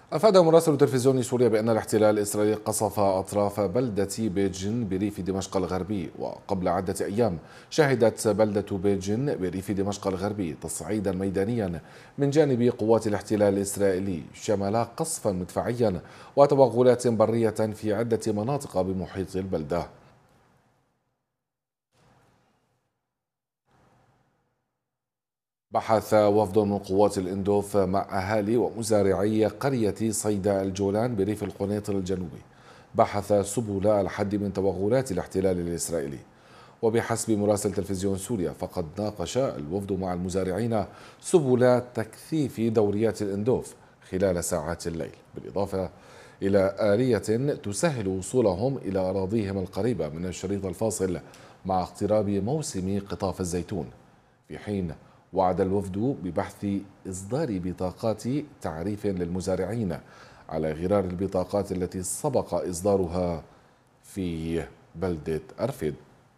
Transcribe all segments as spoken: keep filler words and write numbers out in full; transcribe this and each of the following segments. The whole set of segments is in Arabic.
أفاد مراسل تلفزيون سوريا بأن الاحتلال الإسرائيلي قصف أطراف بلدة بيجن بريف دمشق الغربي. وقبل عدة أيام شهدت بلدة بيجن بريف دمشق الغربي تصعيدا ميدانيا من جانب قوات الاحتلال الإسرائيلي شمل قصفا مدفعيا وتوغلات برية في عدة مناطق بمحيط البلدة. بحث وفد من قوات الإندوف مع أهالي ومزارعي قرية صيدا الجولان بريف القنيطر الجنوبي بحث سبل الحد من توغلات الاحتلال الإسرائيلي. وبحسب مراسل تلفزيون سوريا فقد ناقش الوفد مع المزارعين سبل تكثيف دوريات الإندوف خلال ساعات الليل، بالإضافة إلى آلية تسهل وصولهم إلى أراضيهم القريبة من الشريط الفاصل مع اقتراب موسم قطاف الزيتون، في حين وعد الوفد ببحث إصدار بطاقات تعريف للمزارعين على غرار البطاقات التي سبق إصدارها في بلدة أرفد.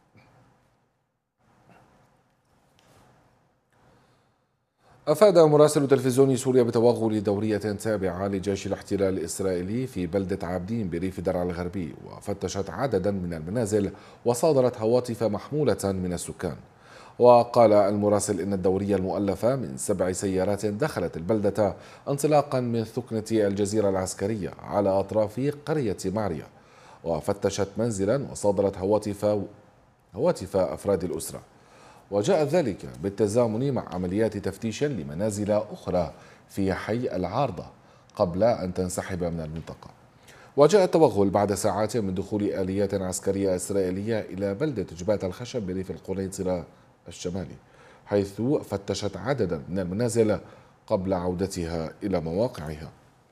أفاد مراسل تلفزيون سوريا بتوغل دورية تابعة لجيش الاحتلال الإسرائيلي في بلدة عابدين بريف درعا الغربي، وفتشت عددا من المنازل وصادرت هواتف محمولة من السكان. وقال المراسل إن الدورية المؤلفة من سبع سيارات دخلت البلدة انطلاقا من ثكنة الجزيرة العسكرية على أطراف قرية ماريا، وفتشت منزلا وصادرت هواتف هواتف أفراد الأسرة. وجاء ذلك بالتزامن مع عمليات تفتيش لمنازل أخرى في حي العارضة قبل أن تنسحب من المنطقة. وجاء التوغل بعد ساعات من دخول آليات عسكرية إسرائيلية إلى بلدة جبات الخشب بريف القنيطرة الشمالي، حيث فتشت عددا من المنازل قبل عودتها إلى مواقعها.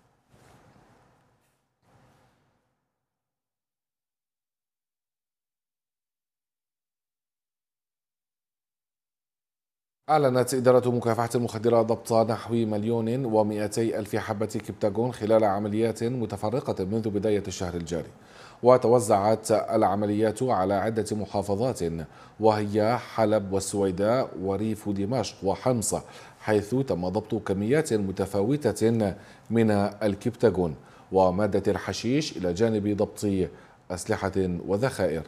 أعلنت إدارة مكافحة المخدرات ضبط نحو مليون ومئتي ألف حبة كبتاغون خلال عمليات متفرقة منذ بداية الشهر الجاري. وتوزعت العمليات على عدة محافظات وهي حلب والسويداء وريف دمشق وحمص، حيث تم ضبط كميات متفاوتة من الكبتاغون ومادة الحشيش إلى جانب ضبط أسلحة وذخائر.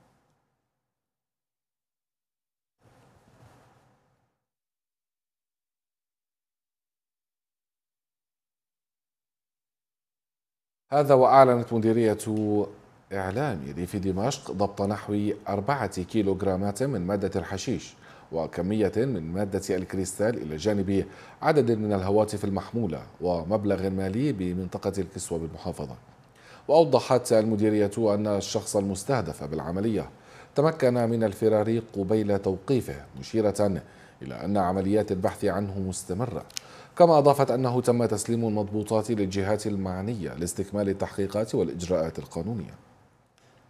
هذا وأعلنت مديرية إعلام ريف دمشق ضبط نحو أربعة كيلوغرامات من مادة الحشيش وكمية من مادة الكريستال إلى جانب عدد من الهواتف المحمولة ومبلغ مالي بمنطقة الكسوة بالمحافظة. وأوضحت المديرية أن الشخص المستهدف بالعملية تمكن من الفرار قبيل توقيفه، مشيرة إلى أن عمليات البحث عنه مستمرة. كما أضافت أنه تم تسليم المضبوطات للجهات المعنية لاستكمال التحقيقات والإجراءات القانونية.